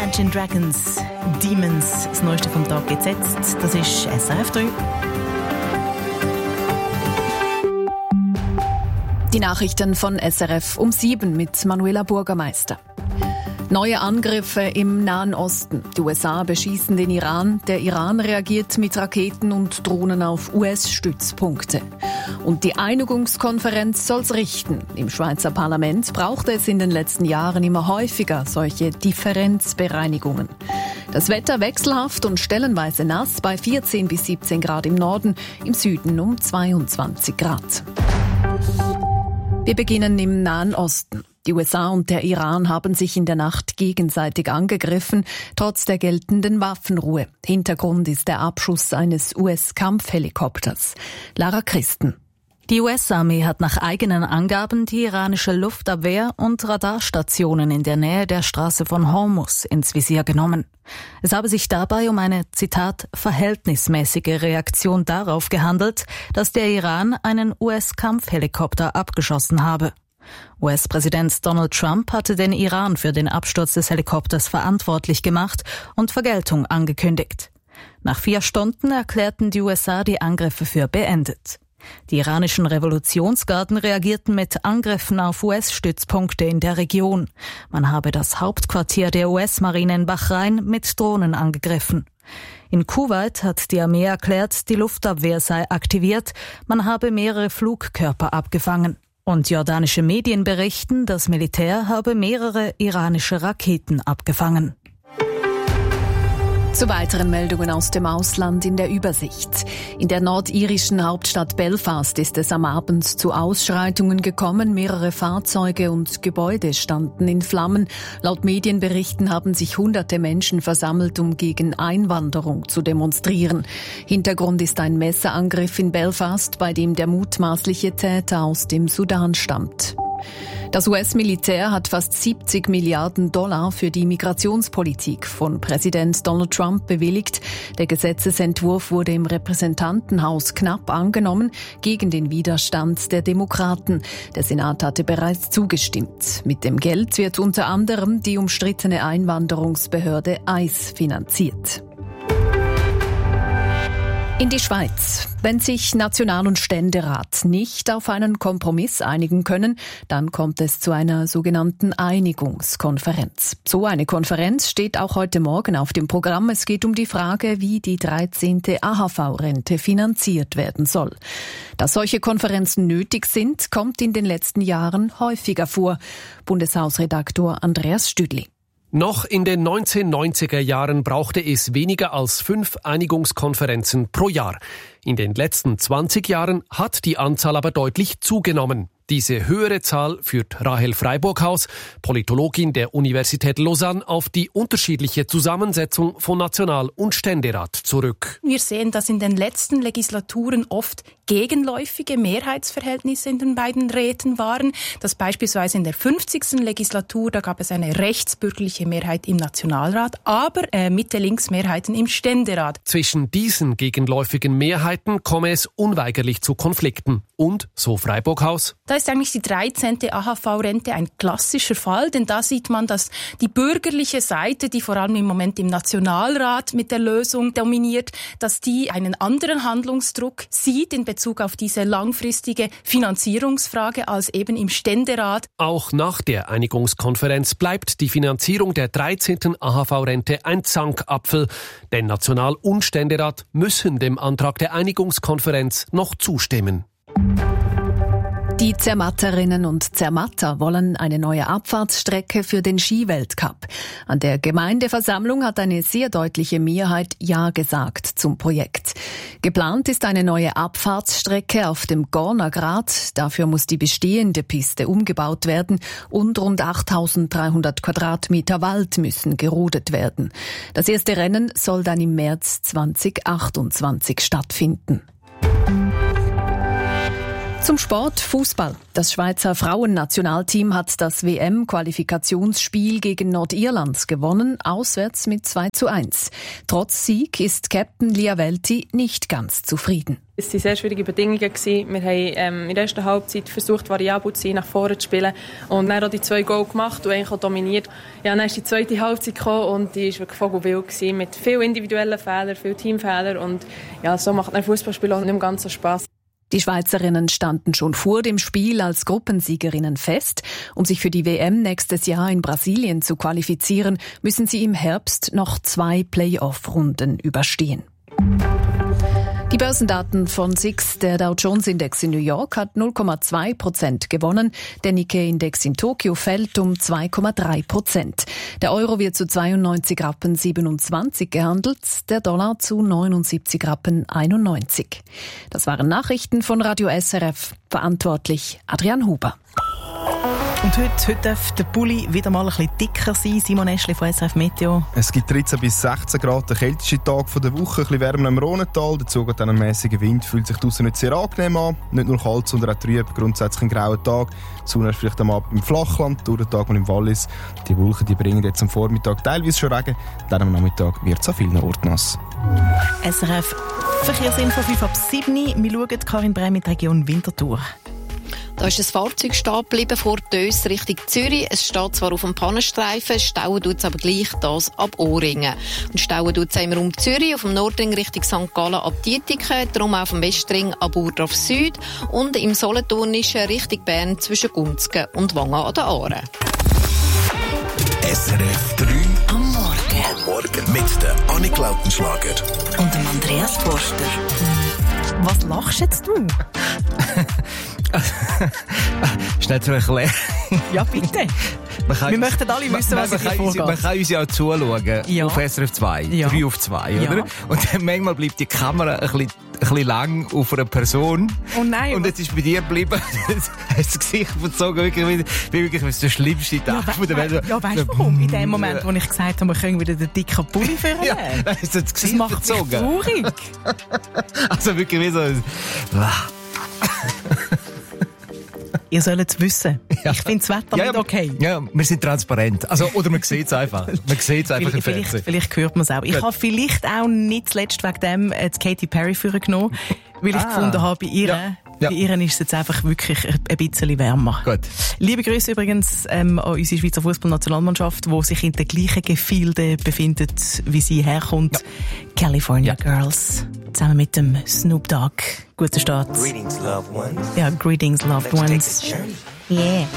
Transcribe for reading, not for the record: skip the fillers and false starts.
Imagine Dragons, Demons, das Neueste vom Tag gesetzt. Das ist SRF 3. Die Nachrichten von SRF um 7 mit Manuela Bürgermeister. Neue Angriffe im Nahen Osten. Die USA beschießen den Iran. Der Iran reagiert mit Raketen und Drohnen auf US-Stützpunkte. Und die Einigungskonferenz soll's richten. Im Schweizer Parlament brauchte es in den letzten Jahren immer häufiger solche Differenzbereinigungen. Das Wetter wechselhaft und stellenweise nass bei 14 bis 17 Grad im Norden, im Süden um 22 Grad. Wir beginnen im Nahen Osten. Die USA und der Iran haben sich in der Nacht gegenseitig angegriffen, trotz der geltenden Waffenruhe. Hintergrund ist der Abschuss eines US-Kampfhelikopters. Lara Christen. Die US-Armee hat nach eigenen Angaben die iranische Luftabwehr und Radarstationen in der Nähe der Straße von Hormuz ins Visier genommen. Es habe sich dabei um eine, Zitat, verhältnismäßige Reaktion darauf gehandelt, dass der Iran einen US-Kampfhelikopter abgeschossen habe. US-Präsident Donald Trump hatte den Iran für den Absturz des Helikopters verantwortlich gemacht und Vergeltung angekündigt. Nach 4 Stunden erklärten die USA die Angriffe für beendet. Die iranischen Revolutionsgarden reagierten mit Angriffen auf US-Stützpunkte in der Region. Man habe das Hauptquartier der US-Marine in Bahrain mit Drohnen angegriffen. In Kuwait hat die Armee erklärt, die Luftabwehr sei aktiviert, man habe mehrere Flugkörper abgefangen. Und jordanische Medien berichten, das Militär habe mehrere iranische Raketen abgefangen. Zu weiteren Meldungen aus dem Ausland in der Übersicht. In der nordirischen Hauptstadt Belfast ist es am Abend zu Ausschreitungen gekommen. Mehrere Fahrzeuge und Gebäude standen in Flammen. Laut Medienberichten haben sich hunderte Menschen versammelt, um gegen Einwanderung zu demonstrieren. Hintergrund ist ein Messerangriff in Belfast, bei dem der mutmaßliche Täter aus dem Sudan stammt. Das US-Militär hat fast $70 Milliarden für die Migrationspolitik von Präsident Donald Trump bewilligt. Der Gesetzesentwurf wurde im Repräsentantenhaus knapp angenommen, gegen den Widerstand der Demokraten. Der Senat hatte bereits zugestimmt. Mit dem Geld wird unter anderem die umstrittene Einwanderungsbehörde ICE finanziert. In die Schweiz. Wenn sich National- und Ständerat nicht auf einen Kompromiss einigen können, dann kommt es zu einer sogenannten Einigungskonferenz. So eine Konferenz steht auch heute Morgen auf dem Programm. Es geht um die Frage, wie die 13. AHV-Rente finanziert werden soll. Dass solche Konferenzen nötig sind, kommt in den letzten Jahren häufiger vor. Bundeshausredaktor Andreas Stüdli. Noch in den 1990er Jahren brauchte es weniger als 5 Einigungskonferenzen pro Jahr. In den letzten 20 Jahren hat die Anzahl aber deutlich zugenommen. Diese höhere Zahl führt Rahel Freiburghaus, Politologin der Universität Lausanne, auf die unterschiedliche Zusammensetzung von National- und Ständerat zurück. Wir sehen, dass in den letzten Legislaturen oft gegenläufige Mehrheitsverhältnisse in den beiden Räten waren. Das beispielsweise in der 50. Legislatur, da gab es eine rechtsbürgerliche Mehrheit im Nationalrat, aber Mitte-Links-Mehrheiten im Ständerat. Zwischen diesen gegenläufigen Mehrheiten komme es unweigerlich zu Konflikten. Und, so Freiburghaus, da ist eigentlich die 13. AHV-Rente ein klassischer Fall, denn da sieht man, dass die bürgerliche Seite, die vor allem im Moment im Nationalrat mit der Lösung dominiert, dass die einen anderen Handlungsdruck sieht in Bezug auf diese langfristige Finanzierungsfrage als eben im Ständerat. Auch nach der Einigungskonferenz bleibt die Finanzierung der 13. AHV-Rente ein Zankapfel, denn National- und Ständerat müssen dem Antrag der Einigungskonferenz noch zustimmen. Die Zermatterinnen und Zermatter wollen eine neue Abfahrtsstrecke für den Skiweltcup. An der Gemeindeversammlung hat eine sehr deutliche Mehrheit Ja gesagt zum Projekt. Geplant ist eine neue Abfahrtsstrecke auf dem Gornergrat. Dafür muss die bestehende Piste umgebaut werden und rund 8.300 Quadratmeter Wald müssen gerodet werden. Das erste Rennen soll dann im März 2028 stattfinden. Zum Sport, Fußball. Das Schweizer Frauennationalteam hat das WM-Qualifikationsspiel gegen Nordirland gewonnen, auswärts mit 2:1. Trotz Sieg ist Captain Lia Welti nicht ganz zufrieden. Es waren sehr schwierige Bedingungen. Wir haben in der ersten Halbzeit versucht, variabel zu sein, nach vorne zu spielen. Und dann auch die 2 Goal gemacht und eigentlich auch dominiert. Ja, dann ist die zweite Halbzeit gekommen und die war wirklich vogelwild gewesen, mit vielen individuellen Fehlern, vielen Teamfehlern. Und ja, so macht ein Fußballspiel auch nicht mehr ganz so Spass. Die Schweizerinnen standen schon vor dem Spiel als Gruppensiegerinnen fest. Um sich für die WM nächstes Jahr in Brasilien zu qualifizieren, müssen sie im Herbst noch 2 Play-off-Runden überstehen. Die Börsendaten von SIX, der Dow-Jones-Index in New York, hat 0,2% gewonnen. Der Nikkei-Index in Tokio fällt um 2,3%. Der Euro wird zu 92,27 Rappen gehandelt, der Dollar zu 79,91 Rappen. Das waren Nachrichten von Radio SRF. Verantwortlich Adrian Huber. Und heute darf der Pulli wieder mal ein bisschen dicker sein. Simon Eschli von SRF Meteo. Es gibt 13 bis 16 Grad, der kälteste Tag der Woche, ein bisschen wärmer im Rhonental. Dazu geht dann ein mäßiger Wind, fühlt sich draussen nicht sehr angenehm an. Nicht nur kalt, sondern auch trüb, grundsätzlich ein grauer Tag. Die Sonne ist vielleicht am Abend im Flachland, durch den Tag und im Wallis. Die Wolken die bringen jetzt am Vormittag teilweise schon Regen, dann am Nachmittag wird es an vielen Orten nass. SRF Verkehrsinfo 5:07. Wir schauen Karin Brem mit der Region Winterthur. Da ist ein Fahrzeug stehen geblieben vor Dös Richtung Zürich. Es steht zwar auf dem Pannenstreifen, stauen tut es aber gleich das ab Ohringen. Und stauen tut es immer um Zürich, auf dem Nordring Richtung St. Gallen ab Dietiken, darum auf dem Westring ab Urdorf Süd und im Solothurnischen Richtung Bern zwischen Gunzgen und Wangen an der Aare. SRF 3 am Morgen. Am Morgen mit der Annik Lautenschlager und dem Andreas Forster. Was lachst jetzt du? Schnell zu erklären. Ja, bitte. Wir möchten alle wissen, was hier vorgeht. Man kann uns ja auch zuschauen, ja, auf SRF 2, ja. 3 auf 2, oder? Ja. Und dann manchmal bleibt die Kamera ein bisschen lang auf einer Person. Oh nein. Und jetzt ist bei dir geblieben, hast das Gesicht verzogen, wirklich der schlimmste Tag der Welt. Ja, weißt du warum? In dem Moment, wo ich gesagt habe, wir können wieder den dicken Pulli führen. Ja, dann hast du das Gesicht verzogen. Das macht mich traurig. Also wirklich wie so... Ihr sollt es wissen. Ja. Ich finde das Wetter nicht okay. Ja, wir sind transparent. Also, oder man sieht es einfach. Man sieht es einfach im Fernsehen. Vielleicht hört man es auch. Ich habe vielleicht auch nicht zuletzt wegen dem Katy Perry genommen, weil ich gefunden habe, bei ihr... Bei ihr ist es jetzt einfach wirklich ein bisschen wärmer. Gut. Liebe Grüße übrigens an unsere Schweizer Fußballnationalmannschaft, die sich in den gleichen Gefilden befindet, wie sie herkommt. California Girls. Zusammen mit dem Snoop Dogg. Guter Start. Greetings, loved ones. Ja, greetings, loved ones. Let's take this journey. Yeah.